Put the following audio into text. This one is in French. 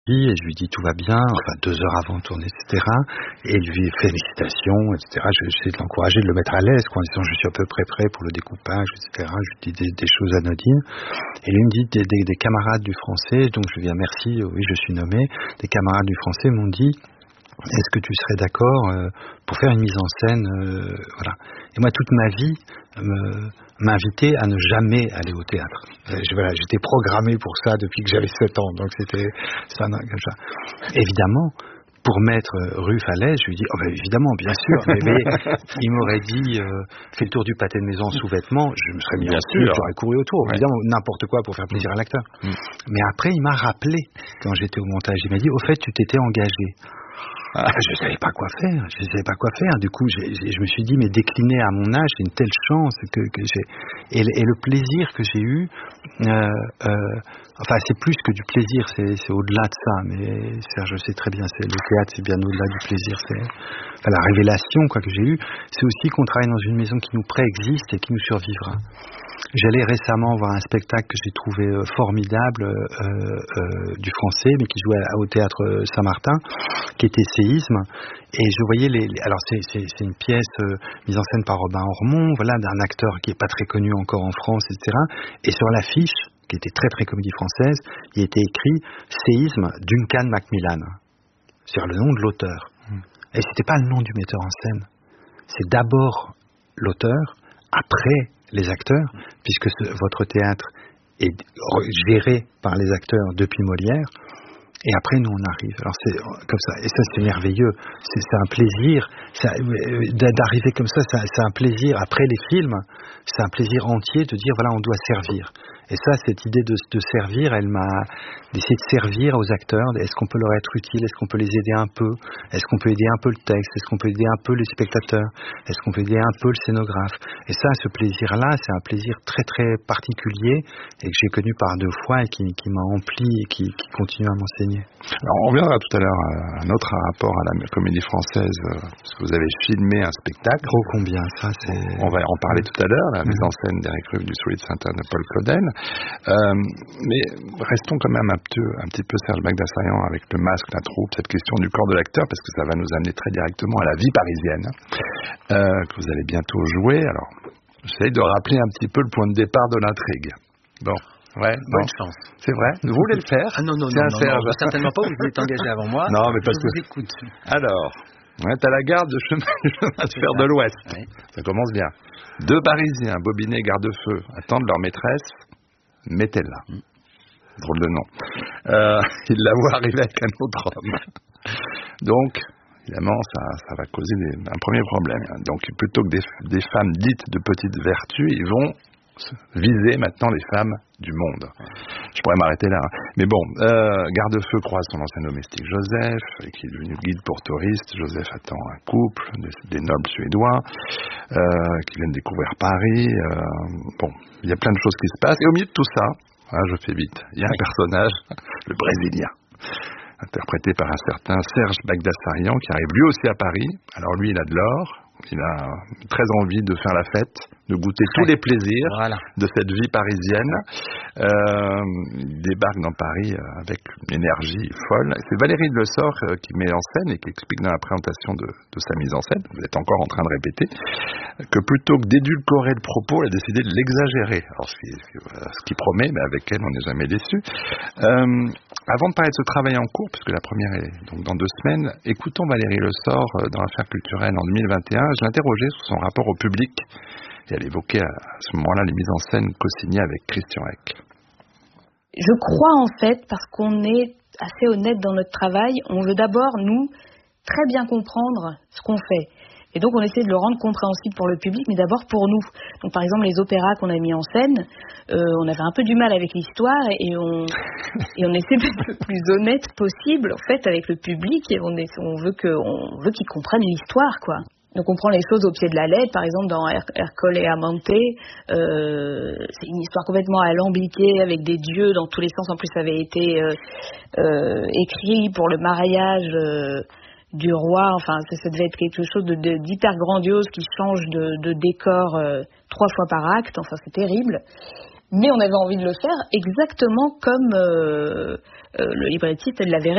et je lui dis tout va bien, enfin 2 heures avant de tourner, etc. Et lui félicitations, etc. J'essaie de l'encourager, de le mettre à l'aise, quoi, en disant je suis à peu près prêt pour le découpage, etc. Je lui dis des choses anodines. Et lui me dit des camarades du français, donc je lui dis merci, oui je suis nommé. Des camarades du français m'ont dit est-ce que tu serais d'accord pour faire une mise en scène, voilà. Et moi toute ma vie m'invitait à ne jamais aller au théâtre. Voilà, j'étais programmé pour ça depuis que j'avais 7 ans, donc c'était ça. Évidemment, pour mettre Ruff à l'aise, je lui dis oh ben évidemment, bien sûr. Mais il m'aurait dit fais le tour du pâté de maison en sous-vêtements, je me serais mis en dessus, j'aurais couru autour. Ouais. Évidemment, n'importe quoi pour faire plaisir à l'acteur. Mais après, il m'a rappelé quand j'étais au montage, il m'a dit au fait, tu t'étais engagé. Je savais pas quoi faire. Du coup, je me suis dit, mais décliner à mon âge, c'est une telle chance que j'ai. Et le plaisir que j'ai eu, enfin, c'est plus que du plaisir, c'est au-delà de ça. Mais Serge, je sais très bien, le théâtre, c'est bien au-delà du plaisir. Enfin, la révélation, quoi, que j'ai eue, c'est aussi qu'on travaille dans une maison qui nous préexiste et qui nous survivra. J'allais récemment voir un spectacle que j'ai trouvé formidable du français, mais qui jouait au théâtre Saint-Martin, qui était Séisme. Et je voyais alors c'est une pièce mise en scène par Robin Ormond, voilà, d'un acteur qui est pas très connu encore en France, etc. Et sur l'affiche, qui était très très comédie française, il était écrit Séisme Duncan Macmillan, c'est-à-dire le nom de l'auteur. Et c'était pas le nom du metteur en scène. C'est d'abord l'auteur, après les acteurs, puisque votre théâtre est géré par les acteurs depuis Molière, et après nous on arrive. Alors c'est comme ça, et ça c'est merveilleux, c'est un plaisir, d'arriver comme ça, c'est un plaisir, après les films, c'est un plaisir entier de dire voilà on doit servir. Et ça, cette idée de servir, d'essayer de servir aux acteurs. Est-ce qu'on peut leur être utile? Est-ce qu'on peut les aider un peu? Est-ce qu'on peut aider un peu le texte? Est-ce qu'on peut aider un peu les spectateurs? Est-ce qu'on peut aider un peu le scénographe? Et ça, ce plaisir-là, c'est un plaisir très très particulier et que j'ai connu par 2 fois et qui m'a empli et qui continue à m'enseigner. Alors, on reviendra tout à l'heure à un autre rapport à la comédie française, parce que vous avez filmé un spectacle. Oh combien, ça c'est... On va en parler tout à l'heure, la mise en scène d'Éric Ruff du Soulier de Sainte-Anne de Paul Claudel. Mais restons quand même un petit peu Serge Bagdasarian avec le masque, la troupe, cette question du corps de l'acteur, parce que ça va nous amener très directement à la vie parisienne, que vous allez bientôt jouer. Alors, j'essaye de rappeler un petit peu le point de départ de l'intrigue. Bon. Ouais, bonne chance. C'est vrai? Vous voulez le faire? Ah non, certainement pas, vous êtes engagé avant moi. Non, mais parce que... Je vous écoute. Alors, t'as la gare de chemin de fer de l'Ouest. Oui. Ça commence bien. 2 Parisiens, Bobinet, Garde-Feu, attendent leur maîtresse, mettez-la. Drôle de nom. Ils la voient arriver avec un autre homme. Donc, évidemment, ça va causer un premier problème. Donc, plutôt que des femmes dites de petite vertu, ils vont viser maintenant les femmes du monde. Je pourrais m'arrêter là. Mais bon, Garde-Feu croise son ancien domestique Joseph, qui est devenu guide pour touristes. Joseph attend un couple, des nobles suédois, qui viennent découvrir Paris. Bon, il y a plein de choses qui se passent. Et au milieu de tout ça, je fais vite, il y a un personnage, le Brésilien, interprété par un certain Serge Bagdasarian, qui arrive lui aussi à Paris. Alors lui, il a de l'or. Il a très envie de faire la fête, de goûter tous les plaisirs de cette vie parisienne. Il débarque dans Paris avec une énergie folle. C'est Valérie Le Sort qui met en scène et qui explique dans la présentation de sa mise en scène, vous êtes encore en train de répéter, que plutôt que d'édulcorer le propos, elle a décidé de l'exagérer. Alors ce qui promet, mais avec elle on n'est jamais déçu. Avant de parler de ce travail en cours, puisque la première est donc dans 2 semaines, écoutons Valérie Le Sort dans l'Affaire culturelle en 2021. Je l'interrogeais sur son rapport au public et elle évoquait à ce moment-là les mises en scène co-signées avec Christian Eck. Je crois en fait, parce qu'on est assez honnête dans notre travail, on veut d'abord, nous, très bien comprendre ce qu'on fait. Et donc on essaie de le rendre compréhensible pour le public, mais d'abord pour nous. Donc par exemple les opéras qu'on a mis en scène, on avait un peu du mal avec l'histoire et on essaie d'être le plus honnête possible en fait avec le public et on veut qu'ils comprennent l'histoire quoi. Donc on prend les choses au pied de la lettre, par exemple dans Ercole et Amante, c'est une histoire complètement alambiquée avec des dieux dans tous les sens. En plus ça avait été écrit pour le mariage du roi, enfin ça devait être quelque chose d'hyper grandiose qui change de décor 3 fois par acte, enfin c'est terrible. Mais on avait envie de le faire exactement comme le librettiste l'avait